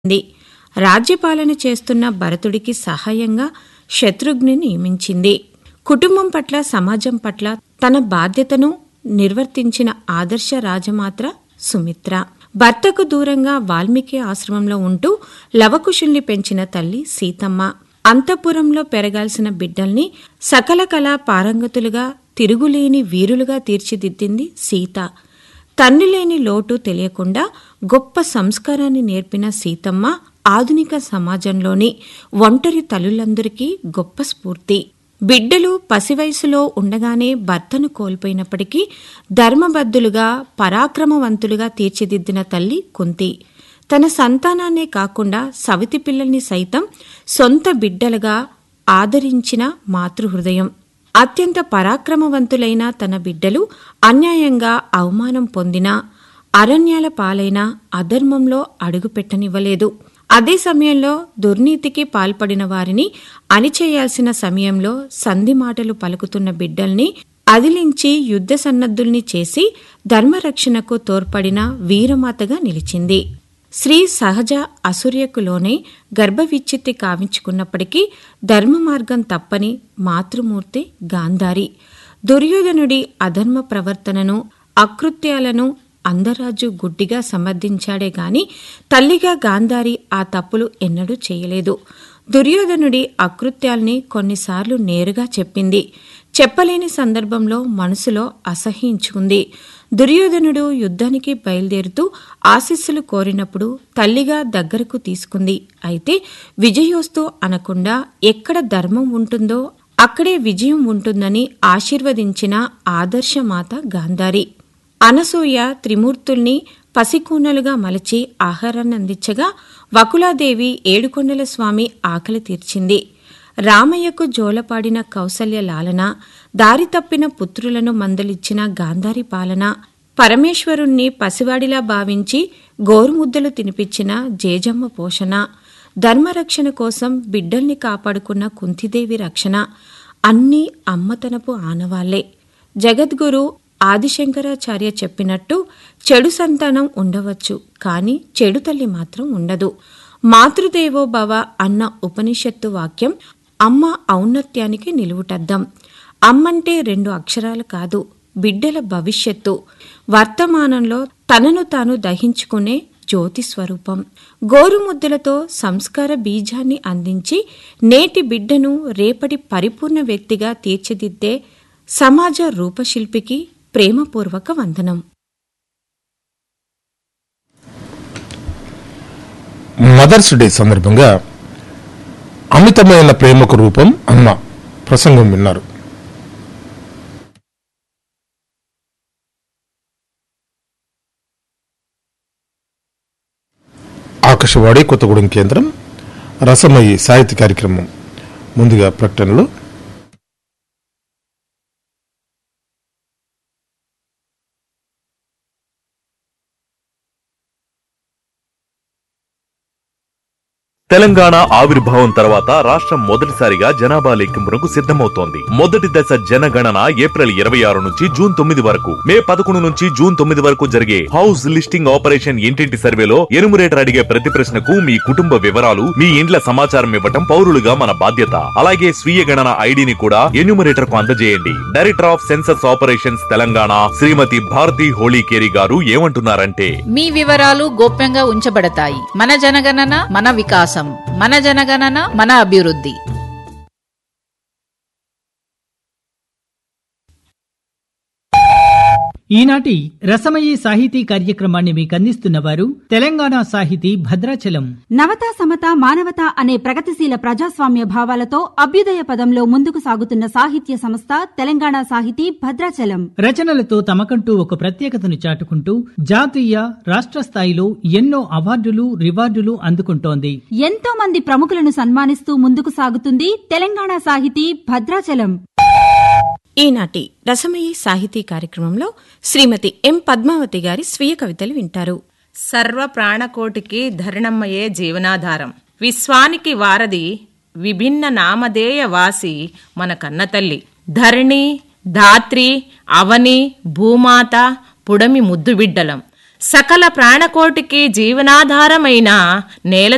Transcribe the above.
రాజ్యపాలన చేస్తున్న భరతుడికి సహాయంగా శత్రుఘ్ని నియమించింది. కుటుంబం పట్ల, సమాజం పట్ల తన బాధ్యతను నిర్వర్తించిన ఆదర్శ రాజమాత్ర సుమిత్ర. భర్తకు దూరంగా వాల్మీకి ఆశ్రమంలో ఉంటూ లవకుశుల్ని పెంచిన తల్లి సీతమ్మ. అంతఃపురంలో పెరగాల్సిన బిడ్డల్ని సకల కళా పారంగతులుగా, తిరుగులేని వీరులుగా తీర్చిదిద్దింది సీత. తండ్రిలేని లోటు తెలియకుండా గొప్ప సంస్కారాన్ని నేర్పిన సీతమ్మ ఆధునిక సమాజంలోని ఒంటరి తల్లులందరికీ గొప్ప స్ఫూర్తి. బిడ్డలు పసివయసులో ఉండగానే భర్తను కోల్పోయినప్పటికీ ధర్మబద్ధులుగా, పరాక్రమవంతులుగా తీర్చిదిద్దిన తల్లి కుంతి. తన సంతానాన్నే కాకుండా సవితి పిల్లల్ని సైతం సొంత బిడ్డలుగా ఆదరించిన మాతృహృదయం. అత్యంత పరాక్రమవంతులైన తన బిడ్డలు అన్యాయంగా అవమానం పొందినా, అరణ్యాల పాలైనా అధర్మంలో అడుగుపెట్టనివ్వలేదు. అదే సమయంలో దుర్నీతికి పాల్పడిన వారిని అణిచేయాల్సిన సమయంలో సంధి మాటలు పలుకుతున్న బిడ్డల్ని అదిలించి యుద్ధ సన్నద్ధుల్ని చేసి ధర్మరక్షణకు తోడ్పడిన వీరమాతగా నిలిచింది. స్త్రీ సహజ అసూయకులోనే గర్భవిచ్ఛిత్తి కావించుకున్నప్పటికీ ధర్మ మార్గం తప్పని మాతృమూర్తి గాంధారి. దుర్యోధనుడి అధర్మ ప్రవర్తనను, అకృత్యాలను అందరాజు గుడ్డిగా సమర్థించాడే గాని తల్లిగా గాంధారి ఆ తప్పులు ఎన్నడూ చేయలేదు. దుర్యోధనుడి అకృత్యాల్ని కొన్నిసార్లు నేరుగా చెప్పింది. చెప్పలేని సందర్భంలో మనసులో అసహ్యించుకుంది. దుర్యోధనుడు యుద్ధానికి బయలుదేరుతూ ఆశీస్సులు కోరినప్పుడు తల్లిగా దగ్గరకు తీసుకుంది. అయితే విజయోస్తు అనకుండా ఎక్కడ ధర్మం ఉంటుందో అక్కడే విజయం ఉంటుందని ఆశీర్వదించిన ఆదర్శమాత గాంధారి. అనసూయ త్రిమూర్తుల్ని పసికూనలుగా మలచి ఆహారాన్ని అందించగా వకులాదేవి ఏడుకొండల స్వామి ఆకలి తీర్చింది. రామయ్యకు జోలపాడిన కౌసల్య లాలన, దారి తప్పిన పుత్రులను మందలిచ్చిన గాంధారి పాలన, పరమేశ్వరుణ్ణి పసివాడిలా భావించి గోరుముద్దలు తినిపించిన జేజమ్మ పోషణ, ధర్మరక్షణ కోసం బిడ్డల్ని కాపాడుకున్న కుంతిదేవి రక్షణ అన్నీ అమ్మతనపు ఆనవాళ్లే. జగద్గురు ఆదిశంకరాచార్య చెప్పినట్టు చెడు సంతానం ఉండవచ్చు, కాని చెడు తల్లి మాత్రం ఉండదు. మాతృదేవో భవ అన్న ఉపనిషత్తు వాక్యం అమ్మ ఔన్నత్యానికి నిలువుటద్దం. అమ్మంటే 2 అక్షరాలు కాదు, బిడ్డల భవిష్యత్తు, వర్తమానంలో తనను తాను దహించుకునే జ్యోతి స్వరూపం. గోరుముద్దలతో సంస్కార బీజాన్ని అందించి నేటి బిడ్డను రేపటి పరిపూర్ణ వ్యక్తిగా తీర్చిదిద్దే సమాజ రూపశిల్పికి ప్రేమపూర్వక వందనం. మదర్స్ డే సందర్భంగా అమితమైన ప్రేమకు రూపం అమ్మ ప్రసంగం విన్నారు. ఆకాశవాణి కొత్తగూడెం కేంద్రం రసమయి సాహిత్య కార్యక్రమం. ముందుగా ప్రకటనలు. తెలంగాణ ఆవిర్భావం తర్వాత రాష్ట్రం మొదటిసారిగా జనాభా లెక్కింపునకు సిద్ధమవుతోంది. మొదటి దశ జనగణన ఏప్రిల్ 26 నుంచి జూన్ 9 వరకు, మే 11 నుంచి జూన్ 9 వరకు జరిగే హౌస్ లిస్టింగ్ ఆపరేషన్ ఇంటింటి సర్వేలో ఎనుమరేటర్ అడిగే ప్రతి ప్రశ్నకు మీ కుటుంబ వివరాలు, మీ ఇండ్ల సమాచారం ఇవ్వటం పౌరులుగా మన బాధ్యత. అలాగే స్వీయ గణన ఐడిని కూడా ఎన్యూమరేటర్ కు అందజేయండి. Director of census operations Telangana శ్రీమతి భారతి హోళీకేరి గారు ఏమంటున్నారంటే, మీ వివరాలు గోప్యంగా ఉంచబడతాయి. మన జనగణన మన వికాసం, మన జనగణన మన అభివృద్ధి. ఈనాటి రసమయీ సాహితీ కార్యక్రమాన్ని మీకు అందిస్తున్న వారు తెలంగాణ సాహితీ భద్రాచలం. నవత సమత మానవత అనే ప్రగతిశీల ప్రజాస్వామ్య భావాలతో అభ్యుదయ పదంలో ముందుకు సాగుతున్న సాహిత్య సంస్థ తెలంగాణ సాహితీ భద్రాచలం. రచనలతో తమకంటూ ఒక ప్రత్యేకతను చాటుకుంటూ జాతీయ, రాష్ట్ర స్థాయిలో ఎన్నో అవార్డులు, రివార్డులు అందుకుంటోంది. ఎంతో మంది ప్రముఖులను సన్మానిస్తూ ముందుకు సాగుతుంది తెలంగాణ సాహితీ భద్రాచలం. ఈనాటి రసమయీ సాహితీ కార్యక్రమంలో శ్రీమతి ఎం పద్మావతి గారి స్వీయ కవితలు వింటారు. సర్వ ప్రాణకోటికి ధరణమ్మయే జీవనాధారం, విశ్వానికి వారధి, విభిన్న నామధేయ వాసి మన కన్నతల్లి. ధరణి, ధాత్రి, అవని, భూమాత, పుడమి ముద్దు బిడ్డలం. సకల ప్రాణకోటికి జీవనాధారమైన నేల